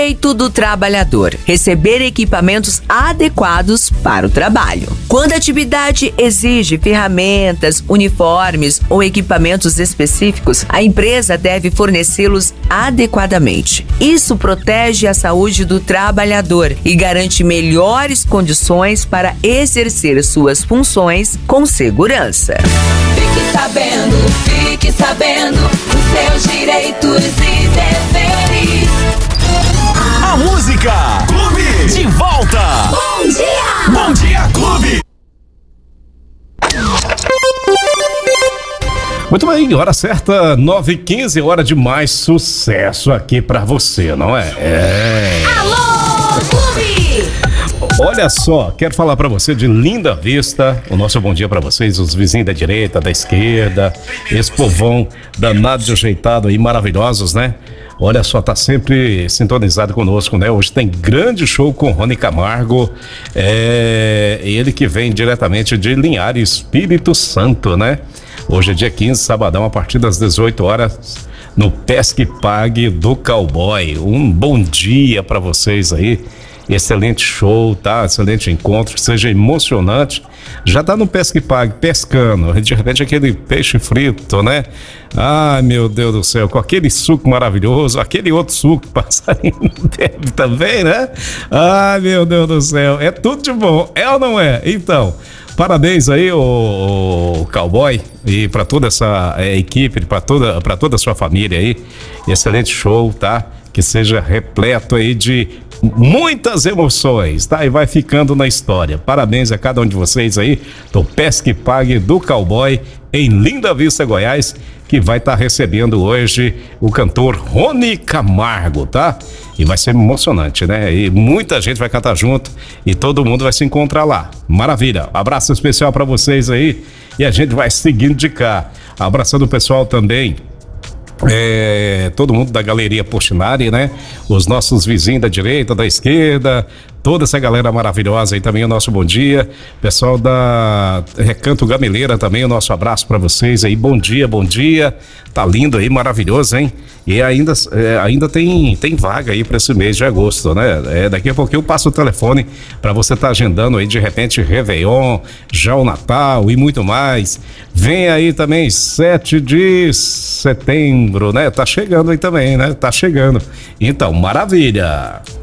Direito do trabalhador: receber equipamentos adequados para o trabalho. Quando a atividade exige ferramentas, uniformes ou equipamentos específicos, a empresa deve fornecê-los adequadamente. Isso protege a saúde do trabalhador e garante melhores condições para exercer suas funções com segurança. Fique sabendo os seus direitos e deveres. A música Clube de volta. Bom dia! Bom dia, Clube! Muito bem, hora certa, 9h15, hora de mais sucesso aqui pra você, não é? Alô, Clube! Olha só, quero falar pra você de Linda Vista. O nosso bom dia pra vocês, os vizinhos da direita, da esquerda, esse povão danado de ajeitado aí, maravilhosos, né? Olha só, tá sempre sintonizado conosco, né? Hoje tem grande show com Rony Camargo, ele que vem diretamente de Linhares, Espírito Santo, né? Hoje é dia 15, sabadão, a partir das 18 horas, no Pesque Pague do Cowboy. Um bom dia pra vocês aí. Excelente show, tá? Excelente encontro, que seja emocionante. Já tá no Pesque Pague, pescando, de repente aquele peixe frito, né? Ai, meu Deus do céu, com aquele suco maravilhoso, aquele outro suco que passarinho bebe também, né? Ai, meu Deus do céu, é tudo de bom, é ou não é? Então, parabéns aí, o Cowboy, e para toda essa equipe, para toda a sua família aí. Excelente show, tá? Que seja repleto aí de muitas emoções, tá? E vai ficando na história. Parabéns a cada um de vocês aí do Pesque Pague do Cowboy em Linda Vista, Goiás, que vai estar recebendo hoje o cantor Rony Camargo, tá? E vai ser emocionante, né? E muita gente vai cantar junto e todo mundo vai se encontrar lá. Maravilha. Abraço especial para vocês aí e a gente vai seguindo de cá. Abraçando o pessoal também. Todo mundo da Galeria Portinari, né? Os nossos vizinhos da direita, da esquerda, toda essa galera maravilhosa aí também, o nosso bom dia. Pessoal da Recanto Gameleira também, o nosso abraço pra vocês aí, bom dia, bom dia. Tá lindo aí, maravilhoso, hein? E ainda tem vaga aí pra esse mês de agosto, né? Daqui a pouquinho eu passo o telefone pra você tá agendando aí, de repente, Réveillon, já o Natal e muito mais. Vem aí também 7 de setembro, né? Tá chegando aí também, né? Tá chegando. Então, maravilha!